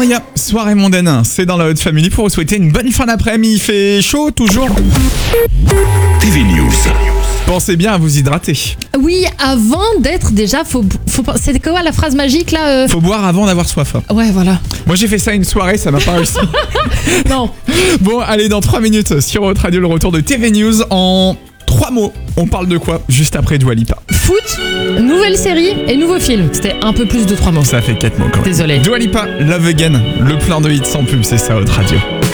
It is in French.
Gloria, soirée mondaine, c'est dans la Haute Family pour vous souhaiter une bonne fin d'après-midi. Il fait chaud toujours. TV News. Pensez bien à vous hydrater. Oui, avant d'être déjà, faut c'est quoi la phrase magique là Faut boire avant d'avoir soif. Ouais, voilà. Moi j'ai fait ça une soirée, ça m'a pas réussi. Non. Bon, allez, dans 3 minutes sur Haute Radio, le retour de TV News en 3 mots. On parle de quoi juste après Dua Lipa? Foot, nouvelle série et nouveau film. C'était un peu plus de 3 mots. Ça fait 4 mots quand même. Désolé. Dua Lipa, Love Again, le plein de hits sans pub, c'est ça Haute Radio.